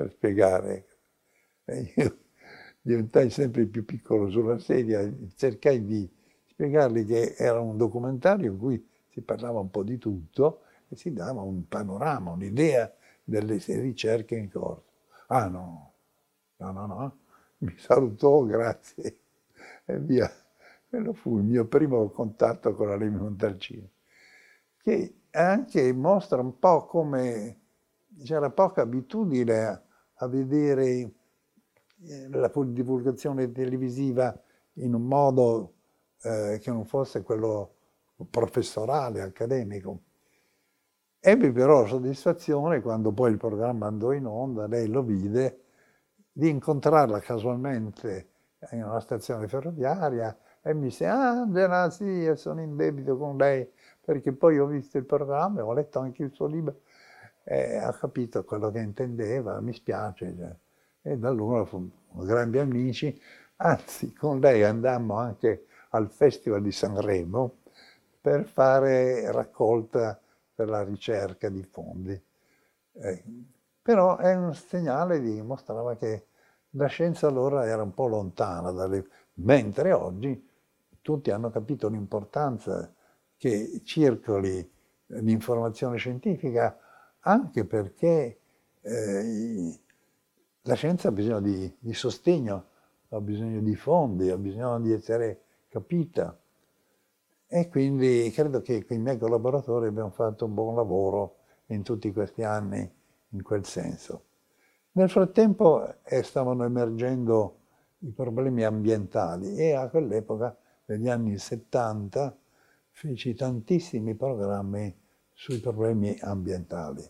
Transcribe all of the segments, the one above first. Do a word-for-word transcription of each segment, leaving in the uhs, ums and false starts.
per spiegare. E io diventai sempre più piccolo sulla sedia, cercai di spiegargli che era un documentario in cui si parlava un po' di tutto e si dava un panorama, un'idea delle ricerche in corso. Ah no, no, no, no, mi salutò, grazie, e via. Quello fu il mio primo contatto con la Levi Montalcini, che anche mostra un po' come c'era poca abitudine a, a vedere la divulgazione televisiva in un modo eh, che non fosse quello professorale, accademico. Ebbi però la soddisfazione, quando poi il programma andò in onda, lei lo vide, di incontrarla casualmente in una stazione ferroviaria e mi disse: ah, Angela, sì, io sono in debito con lei, perché poi ho visto il programma e ho letto anche il suo libro e ho capito quello che intendeva, mi spiace. Cioè. E da allora fummo grandi amici, anzi con lei andammo anche al Festival di Sanremo per fare raccolta per la ricerca di fondi. Eh, però è un segnale che dimostrava che la scienza allora era un po' lontana dalle... mentre oggi tutti hanno capito l'importanza che circoli l'informazione scientifica, anche perché eh, la scienza ha bisogno di, di sostegno, ha bisogno di fondi, ha bisogno di essere capita. E quindi credo che con i miei collaboratori abbiamo fatto un buon lavoro in tutti questi anni in quel senso. Nel frattempo eh, stavano emergendo i problemi ambientali e a quell'epoca, negli anni settanta, feci tantissimi programmi sui problemi ambientali.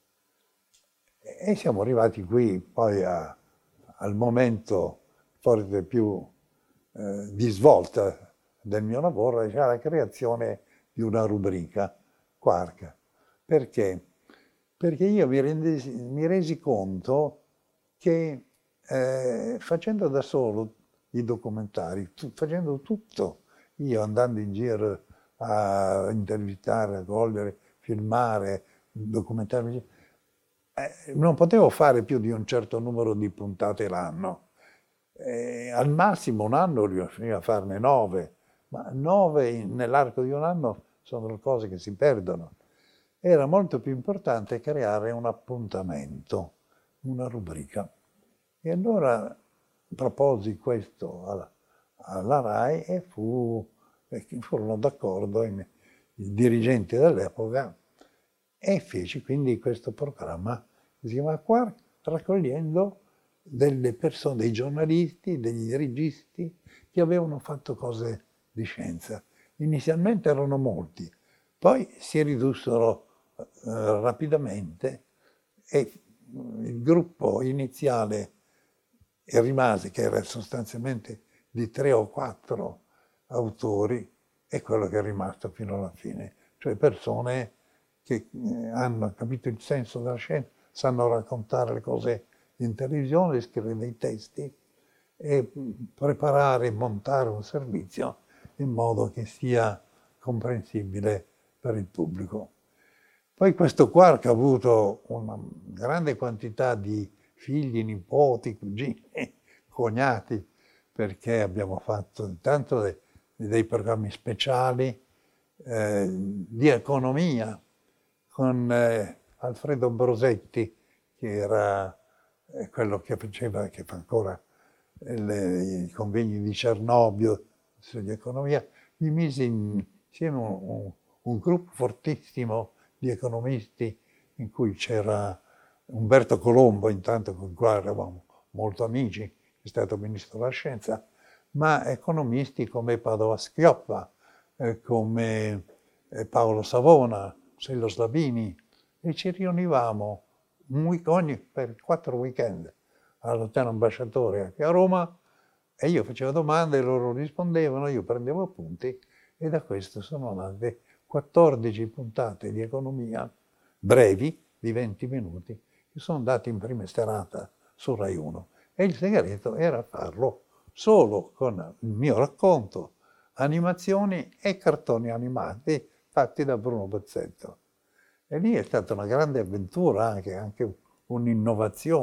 E siamo arrivati qui poi a, al momento forse più eh, di svolta del mio lavoro, cioè la creazione di una rubrica, Quark. Perché? Perché io mi, rendesi, mi resi conto che eh, facendo da solo i documentari, tu, facendo tutto, io andando in giro a intervistare, a cogliere, filmare, documentarmi, eh, non potevo fare più di un certo numero di puntate l'anno. Eh, al massimo un anno riuscivo a farne nove, ma nove nell'arco di un anno sono cose che si perdono. Era molto più importante creare un appuntamento, una rubrica. E allora proposi questo alla, alla RAI e fu, e furono d'accordo i dirigenti dell'epoca e feci quindi questo programma che si chiama Quark, raccogliendo delle persone, dei giornalisti, degli registi che avevano fatto cose di scienza. Inizialmente erano molti, poi si ridussero eh, rapidamente e il gruppo iniziale rimase, che era sostanzialmente di tre o quattro autori, è quello che è rimasto fino alla fine, cioè persone che hanno capito il senso della scienza, sanno raccontare le cose in televisione, scrivere dei testi e preparare e montare un servizio in modo che sia comprensibile per il pubblico. Poi questo Quark ha avuto una grande quantità di figli, nipoti, cugini, cognati, perché abbiamo fatto tanto dei, dei programmi speciali eh, di economia con eh, Alfredo Brosetti, che era eh, quello che faceva, che fa ancora le, i convegni di Cernobbio di economia, mi mise insieme un, un, un gruppo fortissimo di economisti in cui c'era Umberto Colombo, intanto con il quale eravamo molto amici, che è stato ministro della scienza, ma economisti come Padoa-Schioppa, eh, come eh, Paolo Savona, Sello Slavini, e ci riunivamo un week, ogni, per quattro weekend all'Hotel Ambasciatore a Roma e io facevo domande, loro rispondevano, io prendevo appunti e da questo sono nate quattordici puntate di economia brevi di venti minuti che sono andate in prima serata su Rai uno e il segreto era farlo solo con il mio racconto, animazioni e cartoni animati fatti da Bruno Bozzetto. E lì è stata una grande avventura, anche, anche un'innovazione.